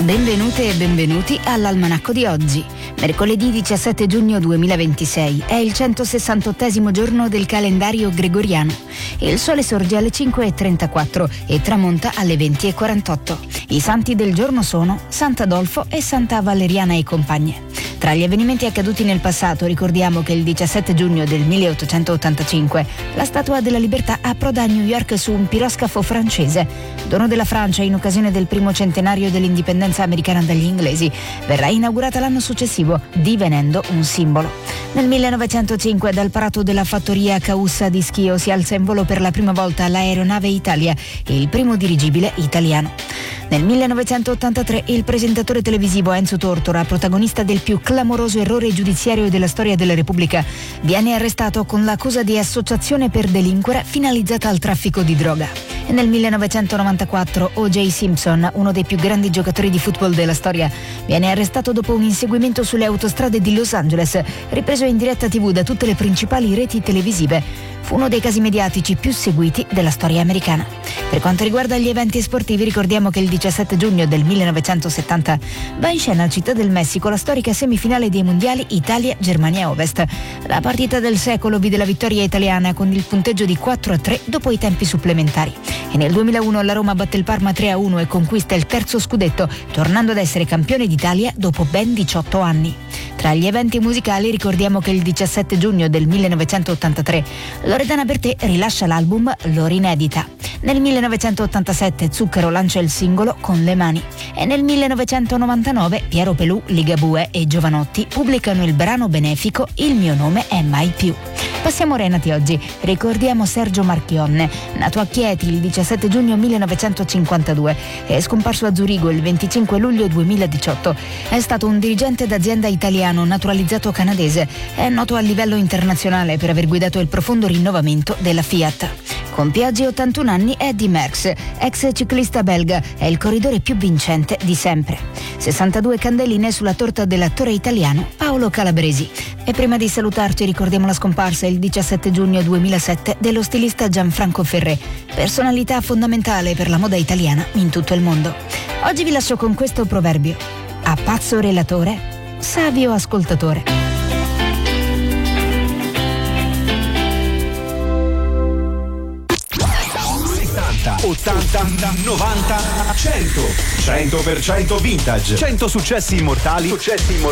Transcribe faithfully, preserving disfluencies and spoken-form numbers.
Benvenute e benvenuti all'Almanacco di oggi. Mercoledì diciassette giugno duemilaventisei è il centosessantottesimo giorno del calendario gregoriano. Il sole sorge alle cinque e trentaquattro e tramonta alle venti e quarantotto. I santi del giorno sono Sant'Adolfo e Santa Valeriana e compagne. Tra gli avvenimenti accaduti nel passato ricordiamo che il diciassette giugno del milleottocentottantacinque la Statua della Libertà approda a New York su un piroscafo francese, dono della Francia in occasione del primo centenario dell'indipendenza americana dagli inglesi. Verrà inaugurata l'anno successivo, divenendo un simbolo. Nel millenovecentocinque dal prato della fattoria Caussa di Schio si alza in volo per la prima volta l'aeronave Italia, il primo dirigibile italiano. Nel millenovecentottantatré il presentatore televisivo Enzo Tortora, protagonista del più clamoroso errore giudiziario della storia della Repubblica, viene arrestato con l'accusa di associazione per delinquere finalizzata al traffico di droga. E nel millenovecentonovantaquattro O J Simpson, uno dei più grandi giocatori di football della storia, viene arrestato dopo un inseguimento sulle autostrade di Los Angeles, ripreso in diretta tivù da tutte le principali reti televisive. Fu uno dei casi mediatici più seguiti della storia americana. Per quanto riguarda gli eventi sportivi, ricordiamo che il diciassette giugno del millenovecentosettanta va in scena a Città del Messico la storica semifinale dei mondiali Italia-Germania Ovest. La partita del secolo vide la vittoria italiana con il punteggio di quattro a tre dopo i tempi supplementari. E nel duemilauno la Roma batte il Parma tre a uno e conquista il terzo scudetto, tornando ad essere campione d'Italia dopo ben diciotto anni. Tra gli eventi musicali ricordiamo che il diciassette giugno del millenovecentottantatré Loredana Bertè rilascia l'album Loro Inedita. Nel millenovecentottantasette Zucchero lancia il singolo Con le mani e nel millenovecentonovantanove Piero Pelù, Ligabue e Giovanotti pubblicano il brano benefico Il mio nome è mai più. Passiamo ora ai nati oggi. Ricordiamo Sergio Marchionne, nato a Chieti il diciassette giugno millenovecentocinquantadue e scomparso a Zurigo il venticinque luglio duemiladiciotto. È stato un dirigente d'azienda italiano naturalizzato canadese. È noto a livello internazionale per aver guidato il profondo rinnovamento della Fiat. Compie oggi ottantuno anni Eddy Merckx, ex ciclista belga, è il corridore più vincente di sempre. sessantadue candeline sulla torta dell'attore italiano Paolo Calabresi. E prima di salutarci ricordiamo la scomparsa il diciassette giugno duemilasette dello stilista Gianfranco Ferré, personalità fondamentale per la moda italiana in tutto il mondo. Oggi vi lascio con questo proverbio: a pazzo relatore, savio ascoltatore. ottanta, novanta, cento cento per cento vintage, cento successi immortali, successi immortali